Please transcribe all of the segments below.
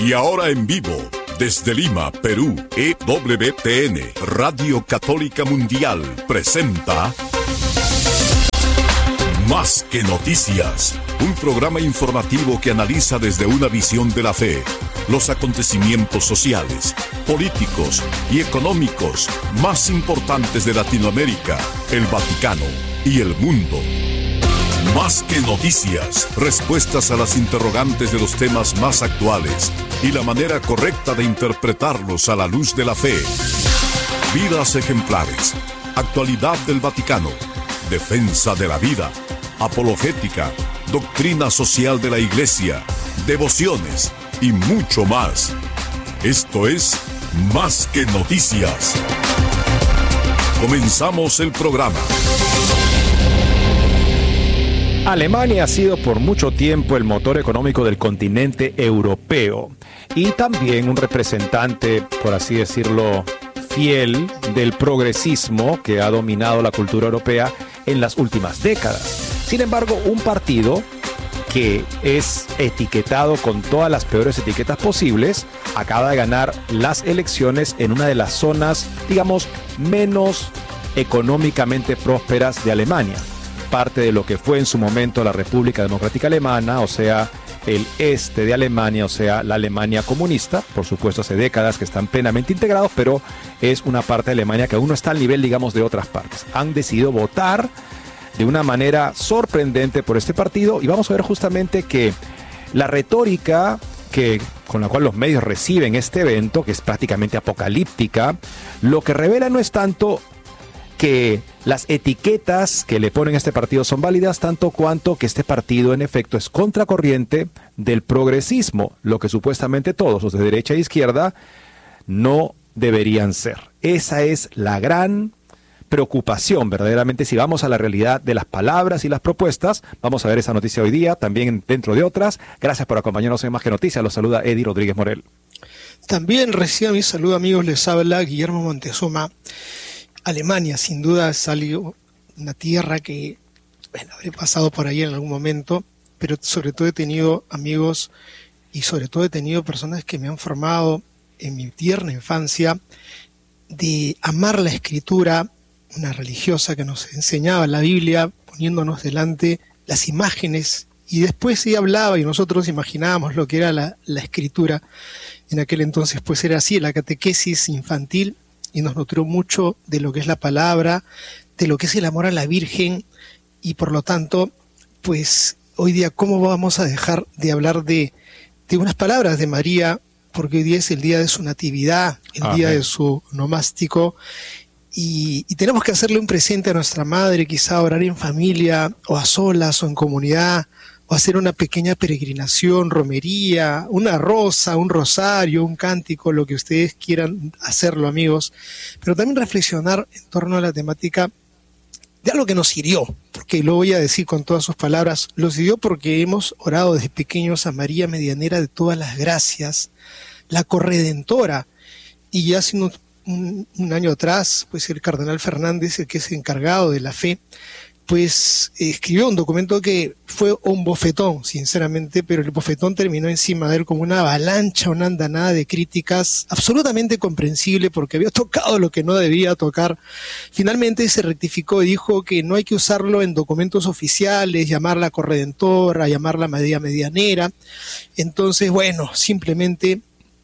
Y ahora en vivo, desde Lima, Perú, EWTN, Radio Católica Mundial, presenta Más que Noticias, un programa informativo que analiza desde una visión de la fe los acontecimientos sociales, políticos y económicos más importantes de Latinoamérica, el Vaticano y el mundo. Más que noticias, respuestas a las interrogantes de los temas más actuales y la manera correcta de interpretarlos a la luz de la fe. Vidas ejemplares, actualidad del Vaticano, defensa de la vida, apologética, doctrina social de la Iglesia, devociones y mucho más. Esto es Más que Noticias. Comenzamos el programa. Alemania ha sido por mucho tiempo el motor económico del continente europeo y también un representante, por así decirlo, fiel del progresismo que ha dominado la cultura europea en las últimas décadas. Sin embargo, un partido que es etiquetado con todas las peores etiquetas posibles, acaba de ganar las elecciones en una de las zonas, digamos, menos económicamente prósperas de Alemania. Parte de lo que fue en su momento la República Democrática Alemana, o sea, el este de Alemania, o sea, la Alemania comunista, por supuesto hace décadas que están plenamente integrados, pero es una parte de Alemania que aún no está al nivel, digamos, de otras partes. Han decidido votar de una manera sorprendente por este partido y vamos a ver justamente que la retórica con la cual los medios reciben este evento, que es prácticamente apocalíptica, lo que revela no es tanto que las etiquetas que le ponen a este partido son válidas, tanto cuanto que este partido en efecto es contracorriente del progresismo, lo que supuestamente todos los de derecha e izquierda no deberían ser. Esa es la gran preocupación, verdaderamente, si vamos a la realidad de las palabras y las propuestas. Vamos a ver esa noticia hoy día, también dentro de otras. Gracias por acompañarnos en Más que Noticias. Los saluda Eddie Rodríguez Morel. También reciban mi saludo, amigos. Les habla Guillermo Montezuma. Alemania, sin duda, es una tierra que, bueno, habré pasado por ahí en algún momento, pero sobre todo he tenido amigos y sobre todo he tenido personas que me han formado en mi tierna infancia de amar la escritura, una religiosa que nos enseñaba la Biblia poniéndonos delante las imágenes y después ella hablaba y nosotros imaginábamos lo que era la escritura. En aquel entonces pues era así, la catequesis infantil, y nos nutrió mucho de lo que es la palabra, de lo que es el amor a la Virgen y por lo tanto pues hoy día cómo vamos a dejar de hablar de unas palabras de María, porque hoy día es el día de su natividad, el Amén. Día de su nomástico. Y tenemos que hacerle un presente a nuestra madre, quizá orar en familia, o a solas, o en comunidad, o hacer una pequeña peregrinación, romería, una rosa, un rosario, un cántico, lo que ustedes quieran hacerlo, amigos. Pero también reflexionar en torno a la temática de algo que nos hirió, porque lo voy a decir con todas sus palabras, los hirió porque hemos orado desde pequeños a María Medianera de todas las gracias, la corredentora, y ya hace un año atrás, pues el cardenal Fernández, el que es encargado de la fe, pues escribió un documento que fue un bofetón, sinceramente, pero el bofetón terminó encima de él como una avalancha, una andanada de críticas absolutamente comprensible porque había tocado lo que no debía tocar. Finalmente se rectificó y dijo que no hay que usarlo en documentos oficiales, llamarla corredentora, llamarla María Medianera. Entonces, bueno, simplemente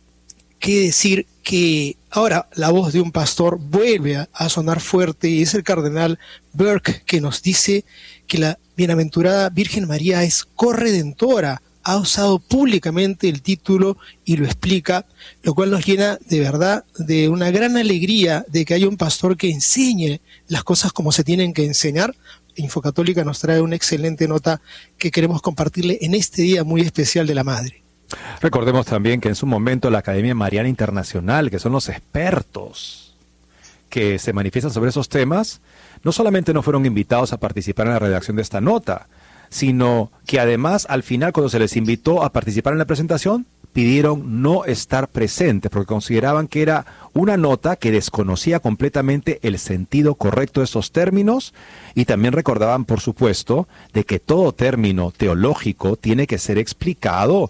qué decir que ahora la voz de un pastor vuelve a sonar fuerte y es el cardenal Burke que nos dice que la bienaventurada Virgen María es corredentora. Ha usado públicamente el título y lo explica, lo cual nos llena de verdad de una gran alegría de que haya un pastor que enseñe las cosas como se tienen que enseñar. Infocatólica nos trae una excelente nota que queremos compartirle en este día muy especial de la Madre. Recordemos también que en su momento la Academia Mariana Internacional, que son los expertos que se manifiestan sobre esos temas, no solamente no fueron invitados a participar en la redacción de esta nota, sino que además al final cuando se les invitó a participar en la presentación, pidieron no estar presentes porque consideraban que era una nota que desconocía completamente el sentido correcto de esos términos y también recordaban, por supuesto, de que todo término teológico tiene que ser explicado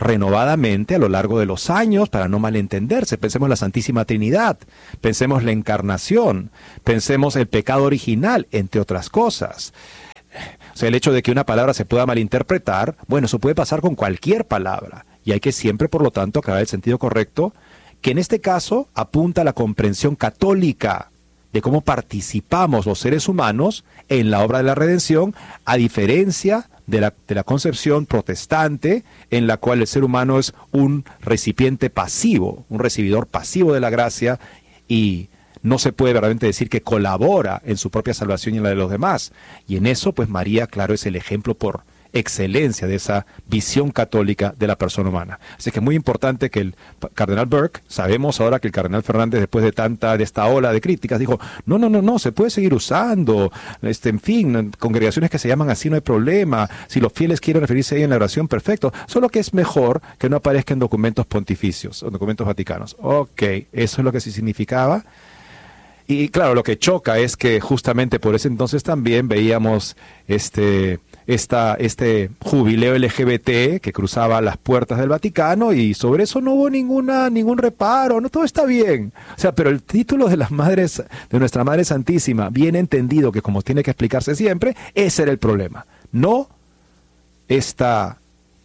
renovadamente a lo largo de los años para no malentenderse. Pensemos en la Santísima Trinidad, pensemos la Encarnación, pensemos el pecado original, entre otras cosas. O sea, el hecho de que una palabra se pueda malinterpretar, bueno, eso puede pasar con cualquier palabra. Y hay que siempre, por lo tanto, aclarar el sentido correcto, que en este caso apunta a la comprensión católica de cómo participamos los seres humanos en la obra de la redención, a diferencia de la concepción protestante, en la cual el ser humano es un recipiente pasivo, un recibidor pasivo de la gracia, y no se puede verdaderamente decir que colabora en su propia salvación y en la de los demás. Y en eso, pues María, claro, es el ejemplo por excelencia de esa visión católica de la persona humana. Así que es muy importante que el cardenal Burke, sabemos ahora que el cardenal Fernández, después de esta ola de críticas, dijo, no, se puede seguir usando, en fin, congregaciones que se llaman así no hay problema, si los fieles quieren referirse ahí en la oración, perfecto, solo que es mejor que no aparezca en documentos pontificios, o documentos vaticanos. Ok, eso es lo que sí significaba. Y claro, lo que choca es que justamente por ese entonces también veíamos este jubileo LGBT que cruzaba las puertas del Vaticano, y sobre eso no hubo ningún reparo, no, todo está bien. O sea, pero el título de de nuestra Madre Santísima, bien entendido, que como tiene que explicarse siempre, ese era el problema. No esta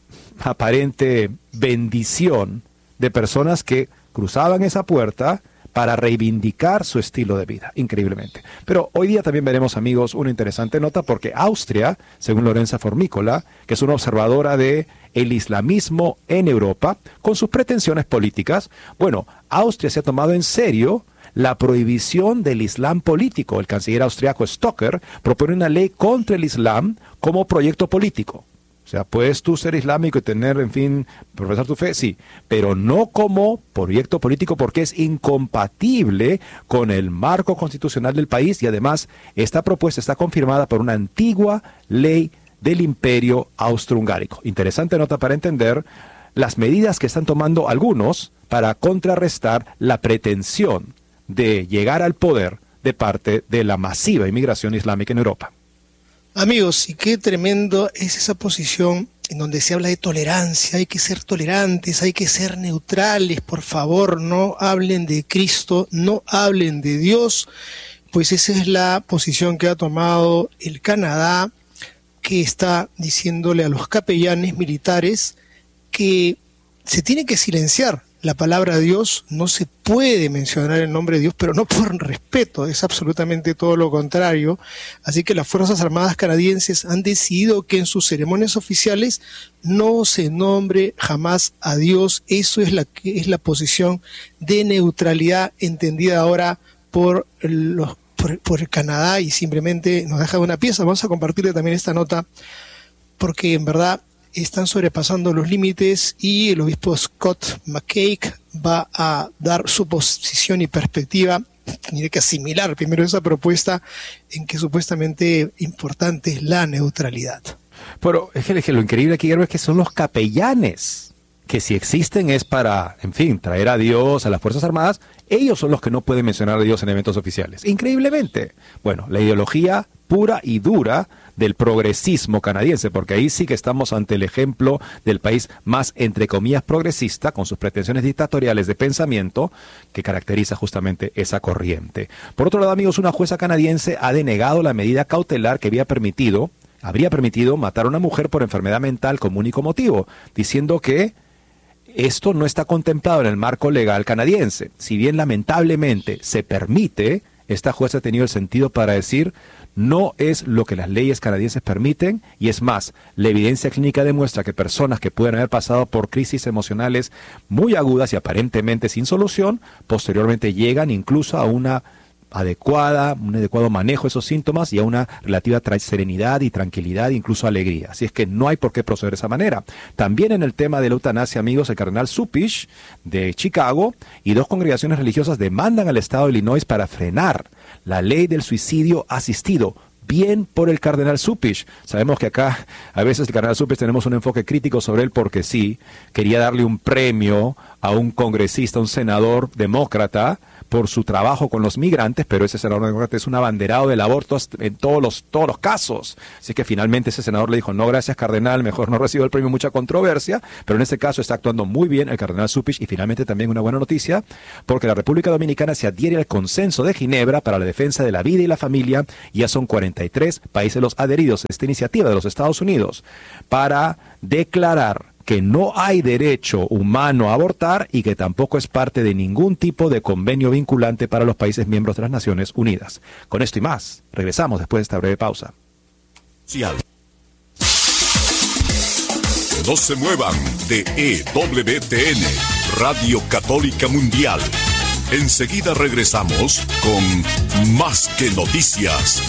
aparente bendición de personas que cruzaban esa puerta para reivindicar su estilo de vida, increíblemente. Pero hoy día también veremos, amigos, una interesante nota, porque Austria, según Lorenza Formícola, que es una observadora del islamismo en Europa, con sus pretensiones políticas, bueno, Austria se ha tomado en serio la prohibición del islam político. El canciller austriaco Stocker propone una ley contra el islam como proyecto político. O sea, puedes tú ser islámico y tener, en fin, profesar tu fe, sí, pero no como proyecto político, porque es incompatible con el marco constitucional del país, y además esta propuesta está confirmada por una antigua ley del Imperio Austrohungárico. Interesante nota para entender las medidas que están tomando algunos para contrarrestar la pretensión de llegar al poder de parte de la masiva inmigración islámica en Europa. Amigos, y qué tremendo es esa posición en donde se habla de tolerancia, hay que ser tolerantes, hay que ser neutrales, por favor, no hablen de Cristo, no hablen de Dios, pues esa es la posición que ha tomado el Canadá, que está diciéndole a los capellanes militares que se tiene que silenciar la palabra Dios, no se puede mencionar el nombre de Dios, pero no por respeto, es absolutamente todo lo contrario. Así que las Fuerzas Armadas canadienses han decidido que en sus ceremonias oficiales no se nombre jamás a Dios. Eso es la posición de neutralidad entendida ahora por el Canadá, y simplemente nos deja una pieza. Vamos a compartirle también esta nota, porque en verdad están sobrepasando los límites, y el obispo Scott McCaig va a dar su posición y perspectiva. Tiene que asimilar primero esa propuesta en que supuestamente importante es la neutralidad. Pero es que lo increíble aquí, Guillermo, es que son los capellanes, que si existen es para, en fin, traer a Dios a las Fuerzas Armadas. Ellos son los que no pueden mencionar a Dios en eventos oficiales. Increíblemente. Bueno, la ideología pura y dura del progresismo canadiense, porque ahí sí que estamos ante el ejemplo del país más, entre comillas, progresista, con sus pretensiones dictatoriales de pensamiento, que caracteriza justamente esa corriente. Por otro lado, amigos, una jueza canadiense ha denegado la medida cautelar que habría permitido matar a una mujer por enfermedad mental con único motivo, diciendo que esto no está contemplado en el marco legal canadiense. Si bien lamentablemente se permite, esta jueza ha tenido el sentido para decir: no es lo que las leyes canadienses permiten, y es más, la evidencia clínica demuestra que personas que pueden haber pasado por crisis emocionales muy agudas y aparentemente sin solución, posteriormente llegan incluso a un adecuado manejo de esos síntomas y a una relativa serenidad y tranquilidad, incluso alegría. Así es que no hay por qué proceder de esa manera. También en el tema de la eutanasia, amigos, el cardenal Suppish de Chicago y 2 congregaciones religiosas demandan al estado de Illinois para frenar la ley del suicidio asistido. Bien por el cardenal Suppish. Sabemos que acá a veces el cardenal Suppish tenemos un enfoque crítico sobre él, porque sí, quería darle un premio a un congresista, un senador demócrata, por su trabajo con los migrantes, pero ese senador demócrata es un abanderado del aborto en todos los casos. Así que finalmente ese senador le dijo, no, gracias cardenal, mejor no recibo el premio, mucha controversia, pero en este caso está actuando muy bien el cardenal Cupich. Y finalmente también una buena noticia, porque la República Dominicana se adhiere al Consenso de Ginebra para la defensa de la vida y la familia, y ya son 43 países los adheridos a esta iniciativa de los Estados Unidos para declarar que no hay derecho humano a abortar y que tampoco es parte de ningún tipo de convenio vinculante para los países miembros de las Naciones Unidas. Con esto y más, regresamos después de esta breve pausa. No se muevan de EWTN, Radio Católica Mundial. Enseguida regresamos con Más que Noticias.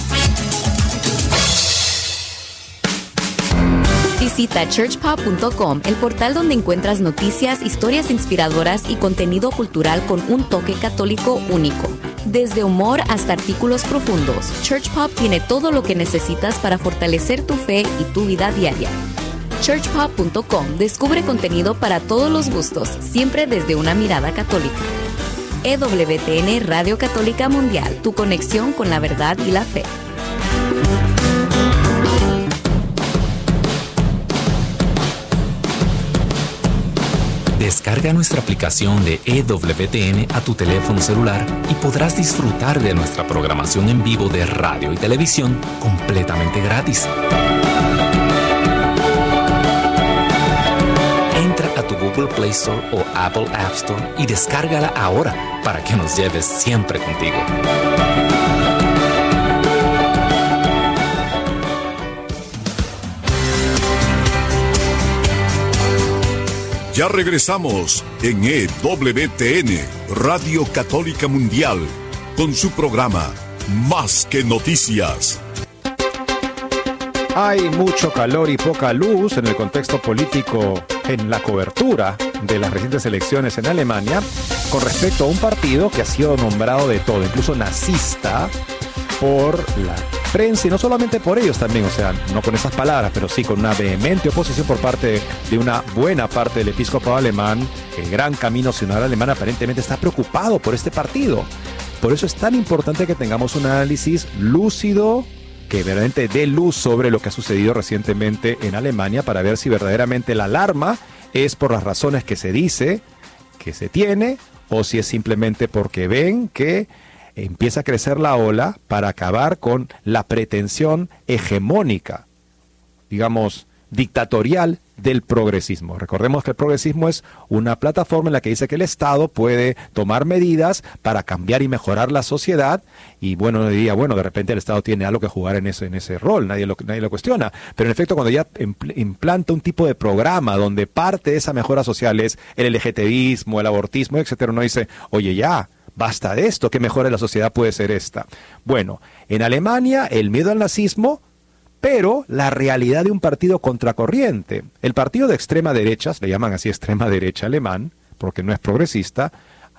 Visita churchpub.com, el portal donde encuentras noticias, historias inspiradoras y contenido cultural con un toque católico único. Desde humor hasta artículos profundos, ChurchPub tiene todo lo que necesitas para fortalecer tu fe y tu vida diaria. churchpub.com descubre contenido para todos los gustos, siempre desde una mirada católica. EWTN Radio Católica Mundial, tu conexión con la verdad y la fe. Descarga nuestra aplicación de EWTN a tu teléfono celular y podrás disfrutar de nuestra programación en vivo de radio y televisión completamente gratis. Entra a tu Google Play Store o Apple App Store y descárgala ahora para que nos lleves siempre contigo. Ya regresamos en EWTN, Radio Católica Mundial, con su programa Más que Noticias. Hay mucho calor y poca luz en el contexto político en la cobertura de las recientes elecciones en Alemania con respecto a un partido que ha sido nombrado de todo, incluso nazista, por la prensa, y no solamente por ellos también, o sea, no con esas palabras, pero sí con una vehemente oposición por parte de una buena parte del episcopado alemán. El Gran Camino Sinodal alemán aparentemente está preocupado por este partido. Por eso es tan importante que tengamos un análisis lúcido, que verdaderamente dé luz sobre lo que ha sucedido recientemente en Alemania, para ver si verdaderamente la alarma es por las razones que se dice que se tiene, o si es simplemente porque ven que empieza a crecer la ola para acabar con la pretensión hegemónica, digamos, dictatorial del progresismo. Recordemos que el progresismo es una plataforma en la que dice que el Estado puede tomar medidas para cambiar y mejorar la sociedad, y bueno, uno diría, bueno, de repente el Estado tiene algo que jugar en ese rol, nadie lo cuestiona, pero en efecto cuando ya implanta un tipo de programa donde parte de esa mejora social es el LGTBismo, el abortismo, etcétera, uno dice, oye, ya, basta de esto, ¿qué mejora de la sociedad puede ser esta? Bueno, en Alemania el miedo al nazismo, pero la realidad de un partido contracorriente. El partido de extrema derecha, le llaman así extrema derecha alemán, porque no es progresista,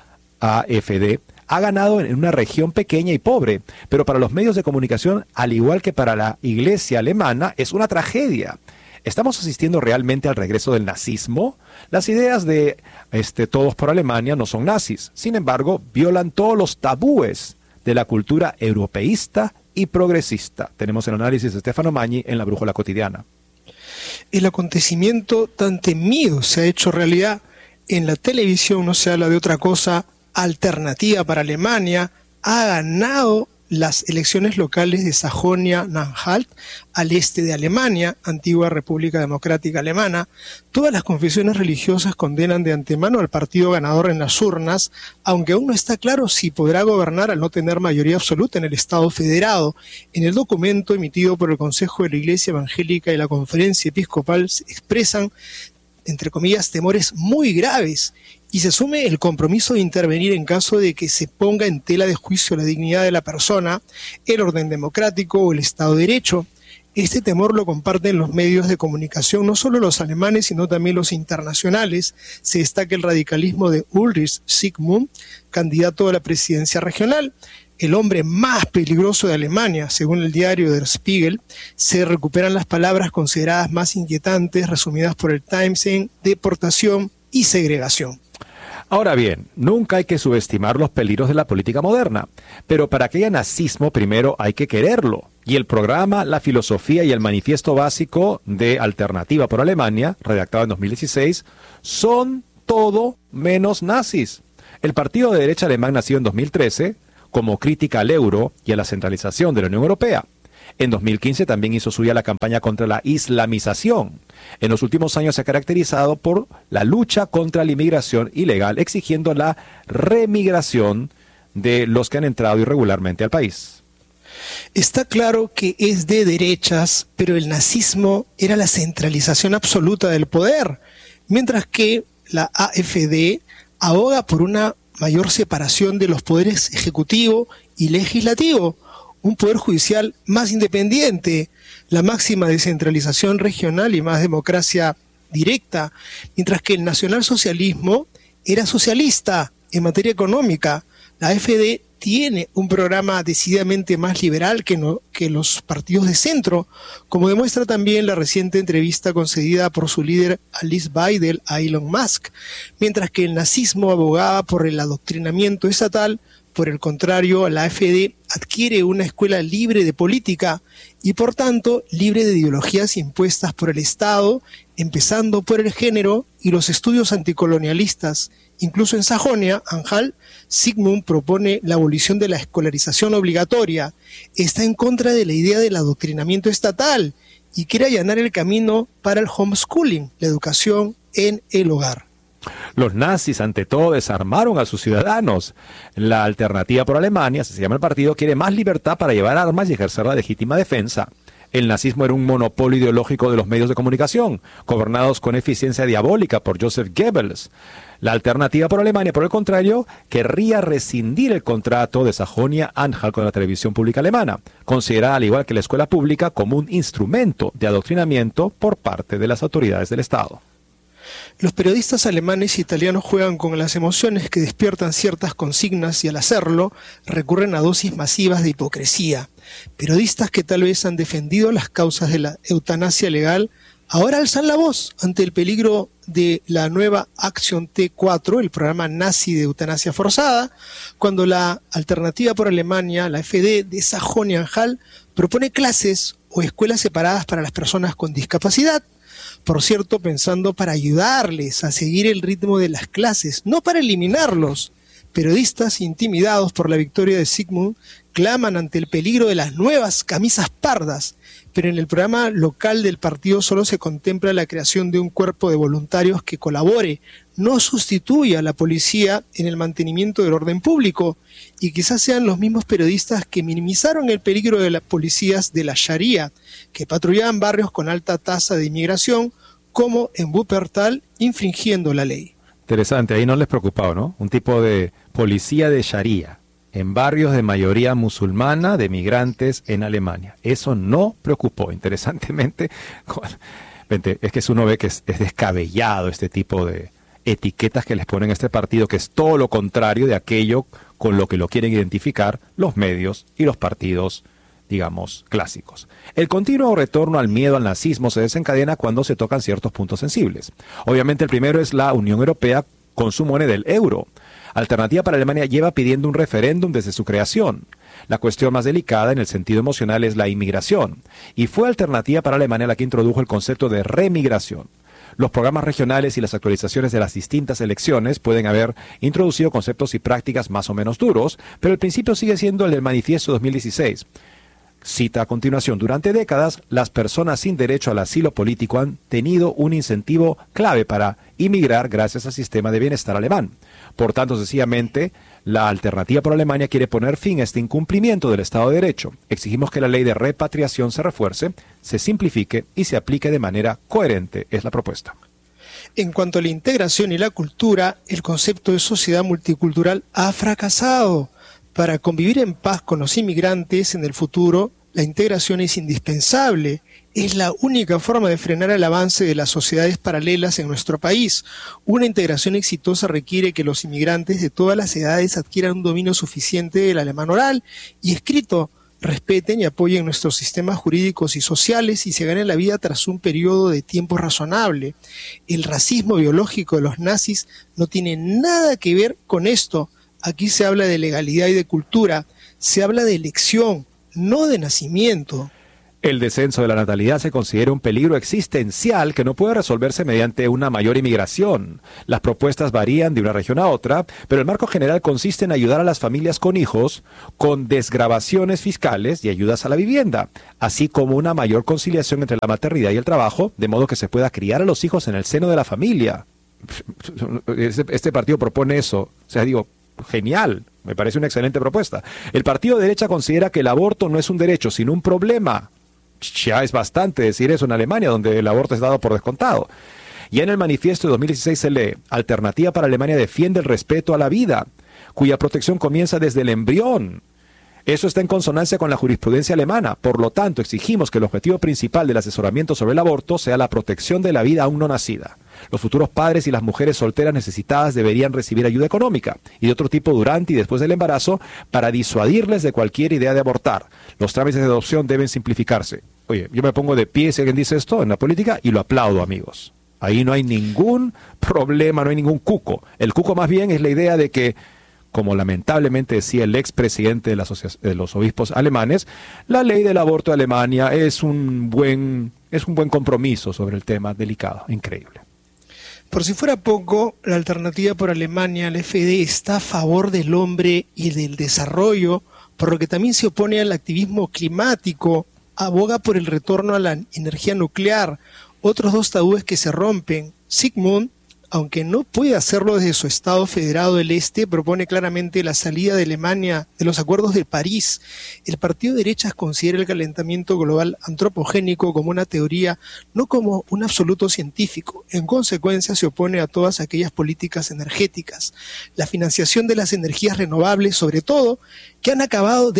AfD, ha ganado en una región pequeña y pobre, pero para los medios de comunicación, al igual que para la iglesia alemana, es una tragedia. ¿Estamos asistiendo realmente al regreso del nazismo? Las ideas de Todos por Alemania no son nazis. Sin embargo, violan todos los tabúes de la cultura europeísta y progresista. Tenemos el análisis de Stefano Magni en La Brújula Cotidiana. El acontecimiento tan temido se ha hecho realidad. En la televisión no se habla de otra cosa. Alternativa para Alemania ha ganado las elecciones locales de Sajonia-Anhalt, al este de Alemania, antigua República Democrática Alemana. Todas las confesiones religiosas condenan de antemano al partido ganador en las urnas, aunque aún no está claro si podrá gobernar al no tener mayoría absoluta en el Estado federado. En el documento emitido por el Consejo de la Iglesia Evangélica y la Conferencia Episcopal se expresan, entre comillas, temores muy graves, y se asume el compromiso de intervenir en caso de que se ponga en tela de juicio la dignidad de la persona, el orden democrático o el Estado de Derecho. Este temor lo comparten los medios de comunicación, no solo los alemanes, sino también los internacionales. Se destaca el radicalismo de Ulrich Zygmunt, candidato a la presidencia regional. El hombre más peligroso de Alemania, según el diario Der Spiegel. Se recuperan las palabras consideradas más inquietantes, resumidas por el Times, en deportación y segregación. Ahora bien, nunca hay que subestimar los peligros de la política moderna, pero para que haya nazismo primero hay que quererlo. Y el programa, la filosofía y el manifiesto básico de Alternativa por Alemania, redactado en 2016, son todo menos nazis. El partido de derecha alemán nació en 2013 como crítica al euro y a la centralización de la Unión Europea. En 2015 también hizo suya la campaña contra la islamización. En los últimos años se ha caracterizado por la lucha contra la inmigración ilegal, exigiendo la remigración de los que han entrado irregularmente al país. Está claro que es de derechas, pero el nazismo era la centralización absoluta del poder, mientras que la AfD aboga por una mayor separación de los poderes ejecutivo y legislativo, un poder judicial más independiente, la máxima descentralización regional y más democracia directa, mientras que el nacionalsocialismo era socialista en materia económica. La AfD tiene un programa decididamente más liberal que los partidos de centro, como demuestra también la reciente entrevista concedida por su líder Alice Weidel a Elon Musk, mientras que el nazismo abogaba por el adoctrinamiento estatal. Por el contrario, la AfD adquiere una escuela libre de política y, por tanto, libre de ideologías impuestas por el Estado, empezando por el género y los estudios anticolonialistas. Incluso en Sajonia-Anhalt, Sigmund propone la abolición de la escolarización obligatoria. Está en contra de la idea del adoctrinamiento estatal y quiere allanar el camino para el homeschooling, la educación en el hogar. Los nazis, ante todo, desarmaron a sus ciudadanos. La Alternativa por Alemania, así se llama el partido, quiere más libertad para llevar armas y ejercer la legítima defensa. El nazismo era un monopolio ideológico de los medios de comunicación, gobernados con eficiencia diabólica por Joseph Goebbels. La Alternativa por Alemania, por el contrario, querría rescindir el contrato de Sajonia-Anhalt con la televisión pública alemana, considerada, al igual que la escuela pública, como un instrumento de adoctrinamiento por parte de las autoridades del Estado. Los periodistas alemanes e italianos juegan con las emociones que despiertan ciertas consignas y al hacerlo recurren a dosis masivas de hipocresía. Periodistas que tal vez han defendido las causas de la eutanasia legal ahora alzan la voz ante el peligro de la nueva Acción T4, el programa nazi de eutanasia forzada, cuando la Alternativa por Alemania, la AfD de Sajonia-Anhalt, propone clases o escuelas separadas para las personas con discapacidad. Por cierto, pensando para ayudarles a seguir el ritmo de las clases, no para eliminarlos. Periodistas intimidados por la victoria de Sigmund claman ante el peligro de las nuevas camisas pardas, pero en el programa local del partido solo se contempla la creación de un cuerpo de voluntarios que colabore, no sustituya a la policía en el mantenimiento del orden público, y quizás sean los mismos periodistas que minimizaron el peligro de las policías de la Sharia, que patrullaban barrios con alta tasa de inmigración, como en Wuppertal, infringiendo la ley. Interesante, ahí no les preocupaba, ¿no? Un tipo de policía de Sharia en barrios de mayoría musulmana de migrantes en Alemania. Eso no preocupó, interesantemente. Es que uno ve que es descabellado este tipo de etiquetas que les ponen a este partido, que es todo lo contrario de aquello con lo que lo quieren identificar los medios y los partidos, digamos, clásicos. El continuo retorno al miedo al nazismo se desencadena cuando se tocan ciertos puntos sensibles. Obviamente el primero es la Unión Europea con su moneda, el euro. Alternativa para Alemania lleva pidiendo un referéndum desde su creación. La cuestión más delicada en el sentido emocional es la inmigración, y fue Alternativa para Alemania la que introdujo el concepto de remigración. Los programas regionales y las actualizaciones de las distintas elecciones pueden haber introducido conceptos y prácticas más o menos duros, pero el principio sigue siendo el del Manifiesto 2016. Cita a continuación: durante décadas, las personas sin derecho al asilo político han tenido un incentivo clave para inmigrar gracias al sistema de bienestar alemán. Por tanto, sencillamente, la Alternativa por Alemania quiere poner fin a este incumplimiento del Estado de Derecho. Exigimos que la ley de repatriación se refuerce, se simplifique y se aplique de manera coherente, es la propuesta. En cuanto a la integración y la cultura, el concepto de sociedad multicultural ha fracasado. Para convivir en paz con los inmigrantes en el futuro, la integración es indispensable. Es la única forma de frenar el avance de las sociedades paralelas en nuestro país. Una integración exitosa requiere que los inmigrantes de todas las edades adquieran un dominio suficiente del alemán oral y escrito respeten y apoyen nuestros sistemas jurídicos y sociales y se ganen la vida tras un periodo de tiempo razonable. El racismo biológico de los nazis no tiene nada que ver con esto. Aquí se habla de legalidad y de cultura, se habla de elección, no de nacimiento. El descenso de la natalidad se considera un peligro existencial que no puede resolverse mediante una mayor inmigración. Las propuestas varían de una región a otra, pero el marco general consiste en ayudar a las familias con hijos con desgravaciones fiscales y ayudas a la vivienda, así como una mayor conciliación entre la maternidad y el trabajo, de modo que se pueda criar a los hijos en el seno de la familia. Este partido propone eso. O sea, digo, genial, me parece una excelente propuesta. El partido de derecha considera que el aborto no es un derecho, sino un problema. Ya es bastante decir eso en Alemania, donde el aborto es dado por descontado. Y en el manifiesto de 2016 se lee: Alternativa para Alemania defiende el respeto a la vida, cuya protección comienza desde el embrión. Eso está en consonancia con la jurisprudencia alemana. Por lo tanto, exigimos que el objetivo principal del asesoramiento sobre el aborto sea la protección de la vida aún no nacida. Los futuros padres y las mujeres solteras necesitadas deberían recibir ayuda económica y de otro tipo durante y después del embarazo para disuadirles de cualquier idea de abortar. Los trámites de adopción deben simplificarse. Oye, yo me pongo de pie si alguien dice esto en la política y lo aplaudo, amigos. Ahí no hay ningún problema, no hay ningún cuco. El cuco más bien es la idea de que, como lamentablemente decía el expresidente de los obispos alemanes, la ley del aborto de Alemania es un buen compromiso sobre el tema delicado, increíble. Por si fuera poco, la Alternativa por Alemania, la AfD, está a favor del hombre y del desarrollo, por lo que también se opone al activismo climático, aboga por el retorno a la energía nuclear. Otros dos tabúes que se rompen. Sigmund, aunque no puede hacerlo desde su Estado federado del Este, propone claramente la salida de Alemania de los acuerdos de París. El partido de derechas considera el calentamiento global antropogénico como una teoría, no como un absoluto científico. En consecuencia, se opone a todas aquellas políticas energéticas. La financiación de las energías renovables, sobre todo, que han acabado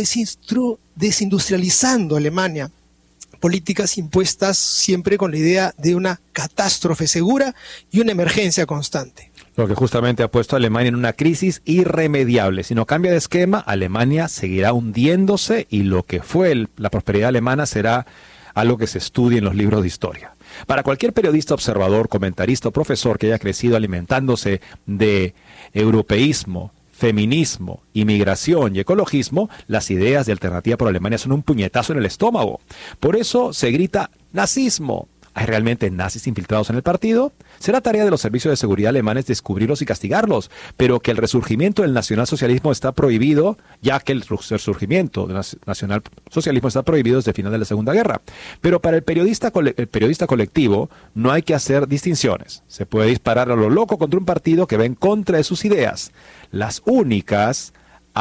desindustrializando Alemania. Políticas impuestas siempre con la idea de una catástrofe segura y una emergencia constante. Lo que justamente ha puesto a Alemania en una crisis irremediable. Si no cambia de esquema, Alemania seguirá hundiéndose y lo que fue la prosperidad alemana será algo que se estudie en los libros de historia. Para cualquier periodista, observador, comentarista o profesor que haya crecido alimentándose de europeísmo, feminismo, inmigración y ecologismo, las ideas de Alternativa por Alemania son un puñetazo en el estómago. Por eso se grita nazismo. ¿Hay realmente nazis infiltrados en el partido? Será tarea de los servicios de seguridad alemanes descubrirlos y castigarlos, pero que el resurgimiento del nacionalsocialismo está prohibido, ya que el resurgimiento del nacionalsocialismo está prohibido desde el final de la Segunda Guerra. Pero para el periodista colectivo no hay que hacer distinciones. Se puede disparar a lo loco contra un partido que va en contra de sus ideas, las únicas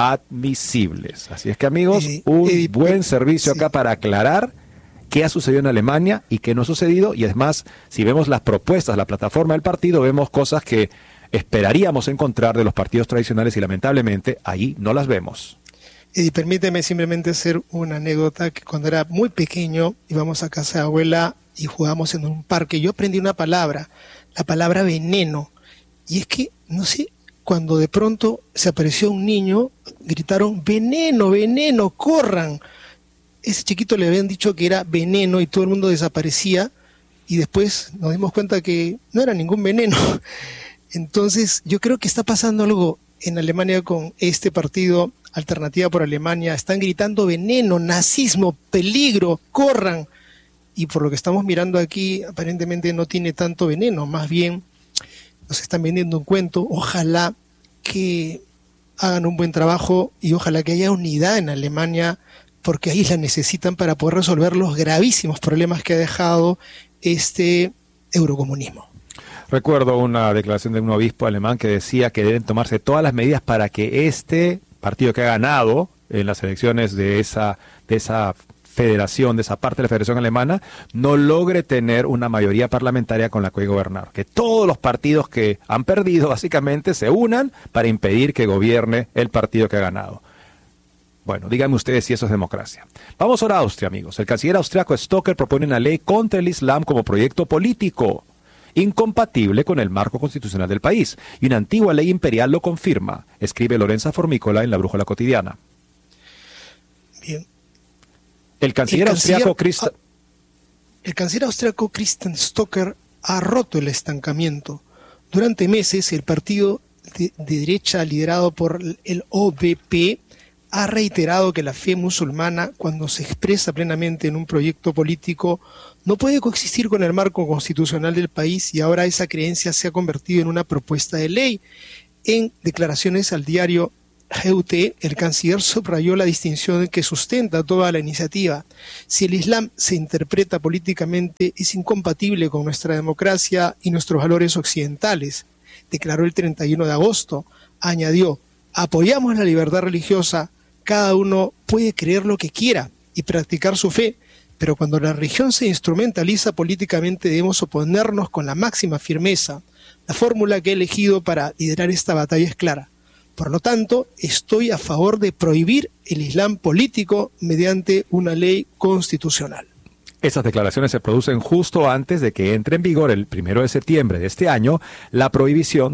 admisibles. Así es que, amigos, un buen servicio acá para aclarar qué ha sucedido en Alemania y qué no ha sucedido, y es más, si vemos las propuestas, la plataforma del partido, vemos cosas que esperaríamos encontrar de los partidos tradicionales y lamentablemente ahí no las vemos. Y permíteme simplemente hacer una anécdota, que cuando era muy pequeño íbamos a casa de abuela y jugábamos en un parque. Yo aprendí una palabra, la palabra veneno, y es que, no sé, cuando de pronto se apareció un niño, gritaron veneno, veneno, corran. Ese chiquito le habían dicho que era veneno y todo el mundo desaparecía y después nos dimos cuenta que no era ningún veneno. Entonces yo creo que está pasando algo en Alemania con este partido Alternativa por Alemania. Están gritando veneno, nazismo, peligro, corran. Y por lo que estamos mirando aquí aparentemente no tiene tanto veneno, más bien nos están vendiendo un cuento. Ojalá que hagan un buen trabajo y ojalá que haya unidad en Alemania, porque ahí la necesitan para poder resolver los gravísimos problemas que ha dejado este eurocomunismo. Recuerdo una declaración de un obispo alemán que decía que deben tomarse todas las medidas para que este partido que ha ganado en las elecciones de esa federación, de esa parte de la federación alemana, no logre tener una mayoría parlamentaria con la que gobernar. Que todos los partidos que han perdido básicamente se unan para impedir que gobierne el partido que ha ganado. Bueno, díganme ustedes si eso es democracia. Vamos ahora a Austria, amigos. El canciller austriaco Stocker propone una ley contra el Islam como proyecto político, incompatible con el marco constitucional del país. Y una antigua ley imperial lo confirma, escribe Lorenza Formícola en La Brújula Cotidiana. Bien. El canciller austriaco Christian Stocker ha roto el estancamiento. Durante meses, el partido de derecha liderado por el OVP ha reiterado que la fe musulmana, cuando se expresa plenamente en un proyecto político, no puede coexistir con el marco constitucional del país, y ahora esa creencia se ha convertido en una propuesta de ley. En declaraciones al diario GUT, el canciller subrayó la distinción que sustenta toda la iniciativa. Si el Islam se interpreta políticamente, es incompatible con nuestra democracia y nuestros valores occidentales, declaró el 31 de agosto. Añadió: apoyamos la libertad religiosa, cada uno puede creer lo que quiera y practicar su fe, pero cuando la religión se instrumentaliza políticamente debemos oponernos con la máxima firmeza. La fórmula que he elegido para liderar esta batalla es clara. Por lo tanto, estoy a favor de prohibir el Islam político mediante una ley constitucional. Esas declaraciones se producen justo antes de que entre en vigor el 1 de septiembre de este año la prohibición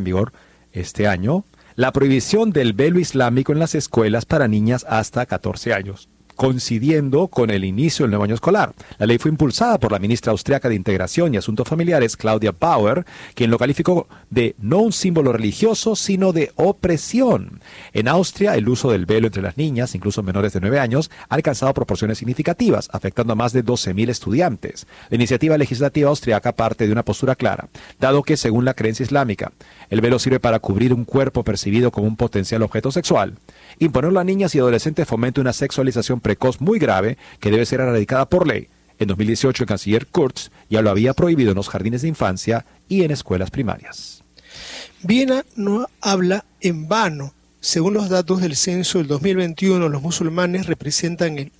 del velo islámico en las escuelas para niñas hasta 14 años. Coincidiendo con el inicio del nuevo año escolar. La ley fue impulsada por la ministra austriaca de Integración y Asuntos Familiares, Claudia Bauer, quien lo calificó de no un símbolo religioso, sino de opresión. En Austria, el uso del velo entre las niñas, incluso menores de 9 años, ha alcanzado proporciones significativas, afectando a más de 12.000 estudiantes. La iniciativa legislativa austriaca parte de una postura clara, dado que, según la creencia islámica, el velo sirve para cubrir un cuerpo percibido como un potencial objeto sexual. Imponerlo a niñas y adolescentes fomenta una sexualización precoz muy grave que debe ser erradicada por ley. En 2018 el canciller Kurz ya lo había prohibido en los jardines de infancia y en escuelas primarias. Viena no habla en vano. Según los datos del censo del 2021, los musulmanes representan el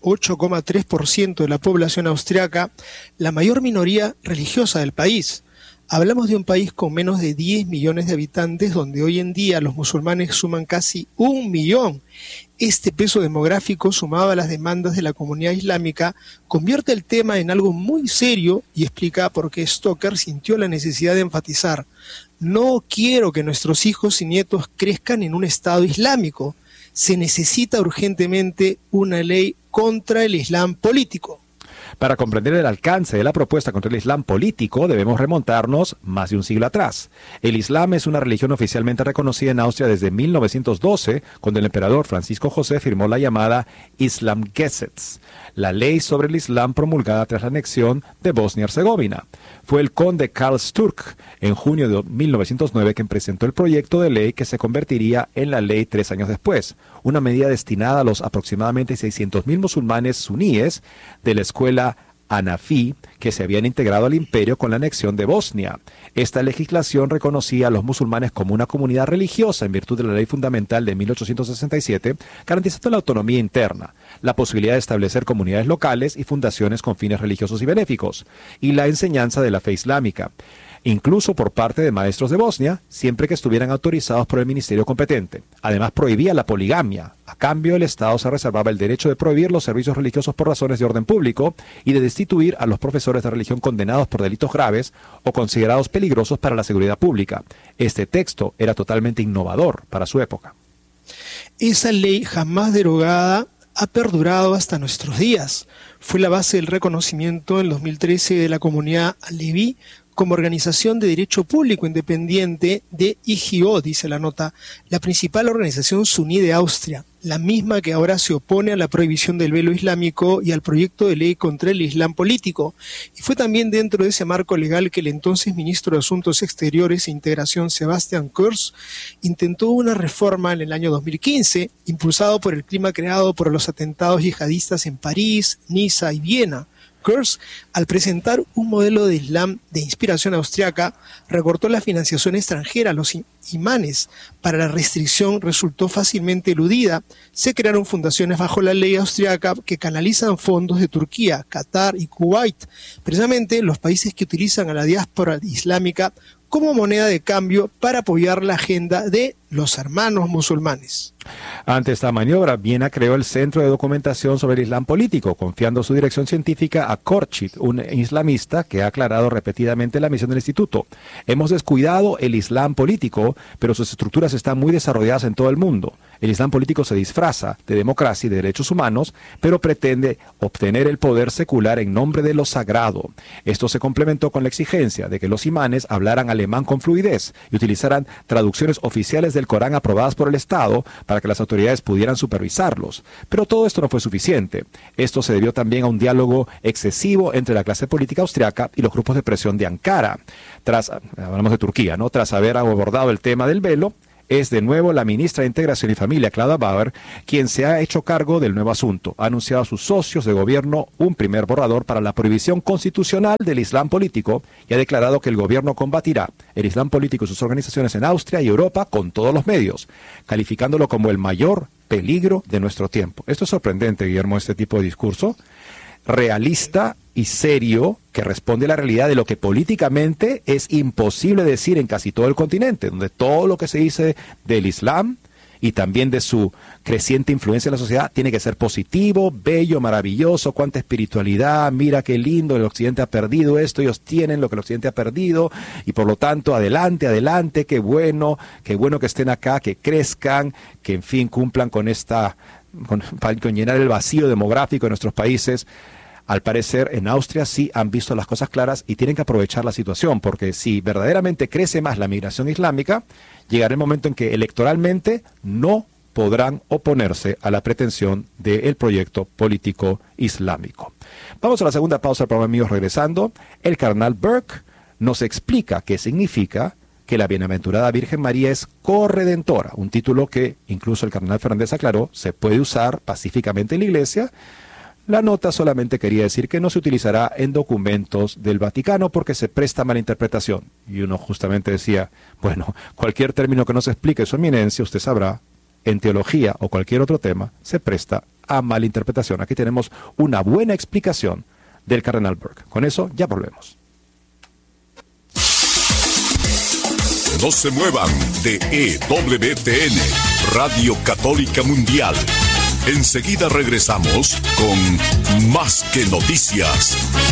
8,3% de la población austriaca, la mayor minoría religiosa del país. Hablamos de un país con menos de 10 millones de habitantes, donde hoy en día los musulmanes suman casi 1 millón. Este peso demográfico, sumado a las demandas de la comunidad islámica, convierte el tema en algo muy serio y explica por qué Stocker sintió la necesidad de enfatizar: no quiero que nuestros hijos y nietos crezcan en un Estado islámico. Se necesita urgentemente una ley contra el Islam político. Para comprender el alcance de la propuesta contra el Islam político, debemos remontarnos más de un siglo atrás. El Islam es una religión oficialmente reconocida en Austria desde 1912, cuando el emperador Francisco José firmó la llamada Islamgesetz, la ley sobre el Islam promulgada tras la anexión de Bosnia-Herzegovina. Fue el conde Karl Sturck, en junio de 1909, quien presentó el proyecto de ley que se convertiría en la ley 3 años después, una medida destinada a los aproximadamente 600.000 musulmanes suníes de la escuela Hanafi que se habían integrado al imperio con la anexión de Bosnia. Esta legislación reconocía a los musulmanes como una comunidad religiosa en virtud de la ley fundamental de 1867, garantizando la autonomía interna, la posibilidad de establecer comunidades locales y fundaciones con fines religiosos y benéficos, y la enseñanza de la fe islámica, incluso por parte de maestros de Bosnia, siempre que estuvieran autorizados por el ministerio competente. Además, prohibía la poligamia. A cambio, el Estado se reservaba el derecho de prohibir los servicios religiosos por razones de orden público y de destituir a los profesores de religión condenados por delitos graves o considerados peligrosos para la seguridad pública. Este texto era totalmente innovador para su época. Esa ley, jamás derogada, ha perdurado hasta nuestros días. Fue la base del reconocimiento en 2013 de la comunidad aleví como organización de derecho público independiente de IGO, dice la nota, la principal organización suní de Austria, la misma que ahora se opone a la prohibición del velo islámico y al proyecto de ley contra el Islam político. Y fue también dentro de ese marco legal que el entonces ministro de Asuntos Exteriores e Integración, Sebastian Kurz, intentó una reforma en el año 2015, impulsado por el clima creado por los atentados yihadistas en París, Niza y Viena. Kurz, al presentar un modelo de Islam de inspiración austriaca, recortó la financiación extranjera a los imanes. Para la restricción resultó fácilmente eludida. Se crearon fundaciones bajo la ley austriaca que canalizan fondos de Turquía, Qatar y Kuwait, precisamente los países que utilizan a la diáspora islámica como moneda de cambio para apoyar la agenda de los hermanos musulmanes. Ante esta maniobra, Viena creó el Centro de Documentación sobre el Islam Político, confiando su dirección científica a Khorshid, un islamista que ha aclarado repetidamente la misión del instituto. Hemos descuidado el Islam político, pero sus estructuras están muy desarrolladas en todo el mundo. El Islam político se disfraza de democracia y de derechos humanos, pero pretende obtener el poder secular en nombre de lo sagrado. Esto se complementó con la exigencia de que los imanes hablaran alemán con fluidez y utilizaran traducciones oficiales del Corán aprobadas por el Estado para que las autoridades pudieran supervisarlos. Pero todo esto no fue suficiente. Esto se debió también a un diálogo excesivo entre la clase política austriaca y los grupos de presión de Ankara. Hablamos de Turquía, ¿no? Tras haber abordado el tema del velo, es de nuevo la ministra de Integración y Familia, Clara Bauer, quien se ha hecho cargo del nuevo asunto. Ha anunciado a sus socios de gobierno un primer borrador para la prohibición constitucional del Islam político y ha declarado que el gobierno combatirá el Islam político y sus organizaciones en Austria y Europa con todos los medios, calificándolo como el mayor peligro de nuestro tiempo. Esto es sorprendente, Guillermo, este tipo de discurso realista y serio que responde a la realidad de lo que políticamente es imposible decir en casi todo el continente, donde todo lo que se dice del Islam y también de su creciente influencia en la sociedad tiene que ser positivo, bello, maravilloso, cuánta espiritualidad, mira qué lindo, el Occidente ha perdido esto, ellos tienen lo que el Occidente ha perdido y por lo tanto adelante, adelante, qué bueno que estén acá, que crezcan, que en fin cumplan con con llenar el vacío demográfico de nuestros países. Al parecer, en Austria sí han visto las cosas claras y tienen que aprovechar la situación, porque si verdaderamente crece más la migración islámica, llegará el momento en que electoralmente no podrán oponerse a la pretensión del proyecto político islámico. Vamos a la segunda pausa del programa, amigos. Regresando, el cardenal Burke nos explica qué significa que la bienaventurada Virgen María es corredentora, un título que incluso el cardenal Fernández aclaró se puede usar pacíficamente en la Iglesia. La nota solamente quería decir que no se utilizará en documentos del Vaticano porque se presta a mala interpretación. Y uno justamente decía, bueno, cualquier término que no se explique su eminencia, usted sabrá, en teología o cualquier otro tema, se presta a mala interpretación. Aquí tenemos una buena explicación del cardenal Burke. Con eso ya volvemos. No se muevan de EWTN, Radio Católica Mundial. Enseguida regresamos con Más que Noticias.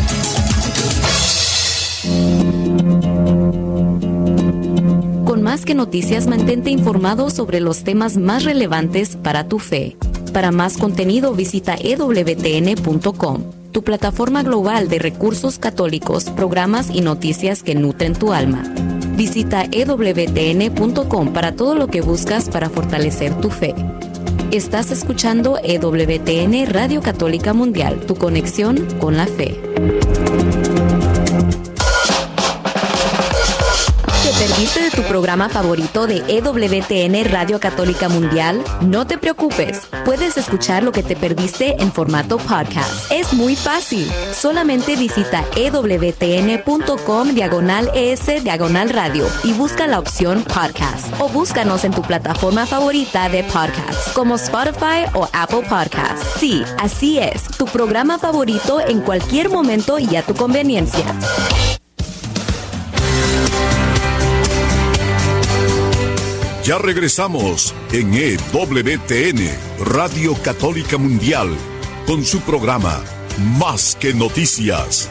Con Más que Noticias, mantente informado sobre los temas más relevantes para tu fe. Para más contenido, visita ewtn.com, tu plataforma global de recursos católicos, programas y noticias que nutren tu alma. Visita ewtn.com para todo lo que buscas para fortalecer tu fe. Estás escuchando EWTN Radio Católica Mundial, tu conexión con la fe. ¿Te perdiste de tu programa favorito de EWTN Radio Católica Mundial? No te preocupes, puedes escuchar lo que te perdiste en formato podcast. Es muy fácil, solamente visita ewtn.com/es/radio y busca la opción podcast o búscanos en tu plataforma favorita de podcast como Spotify o Apple Podcasts. Sí, así es, tu programa favorito en cualquier momento y a tu conveniencia. Ya regresamos en EWTN, Radio Católica Mundial, con su programa Más que Noticias.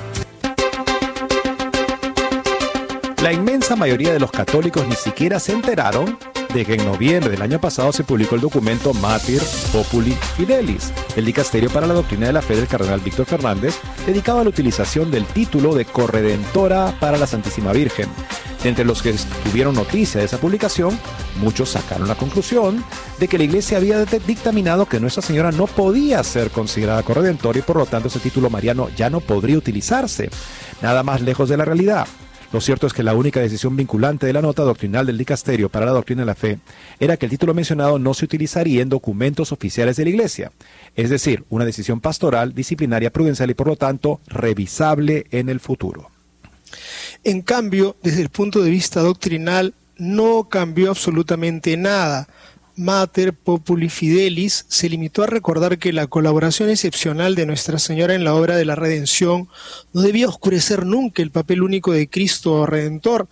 La inmensa mayoría de los católicos ni siquiera se enteraron de que en noviembre del año pasado se publicó el documento Mater Populi Fidelis, el dicasterio para la doctrina de la fe del cardenal Víctor Fernández, dedicado a la utilización del título de corredentora para la Santísima Virgen. Entre los que tuvieron noticia de esa publicación, muchos sacaron la conclusión de que la Iglesia había dictaminado que Nuestra Señora no podía ser considerada corredentora y por lo tanto ese título mariano ya no podría utilizarse. Nada más lejos de la realidad. Lo cierto es que la única decisión vinculante de la nota doctrinal del dicasterio para la doctrina de la fe era que el título mencionado no se utilizaría en documentos oficiales de la Iglesia, es decir, una decisión pastoral, disciplinaria, prudencial y por lo tanto revisable en el futuro. En cambio, desde el punto de vista doctrinal, no cambió absolutamente nada. Mater Populi Fidelis se limitó a recordar que la colaboración excepcional de Nuestra Señora en la obra de la redención no debía oscurecer nunca el papel único de Cristo Redentor,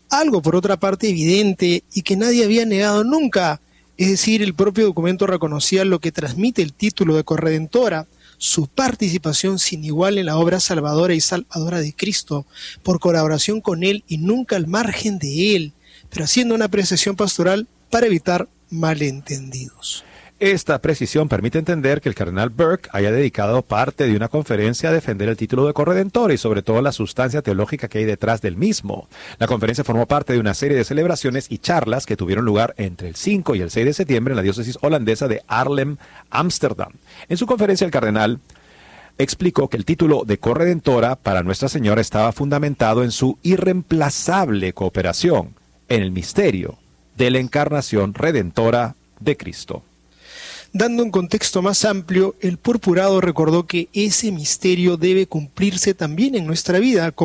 Algo, por otra parte, evidente y que nadie había negado nunca. Es decir, el propio documento reconocía lo que transmite el título de corredentora, su participación sin igual en la obra salvadora y salvadora de Cristo, por colaboración con Él y nunca al margen de Él, pero haciendo una apreciación pastoral para evitar malentendidos. Esta precisión permite entender que el cardenal Burke haya dedicado parte de una conferencia a defender el título de corredentor y sobre todo la sustancia teológica que hay detrás del mismo. La conferencia formó parte de una serie de celebraciones y charlas que tuvieron lugar entre el 5 y el 6 de septiembre en la diócesis holandesa de Haarlem, Ámsterdam. En su conferencia el cardenal explicó que el título de corredentora para Nuestra Señora estaba fundamentado en su irreemplazable cooperación en el misterio de la encarnación redentora de Cristo. Dando un contexto más amplio, el purpurado recordó que ese misterio debe cumplirse también en nuestra vida,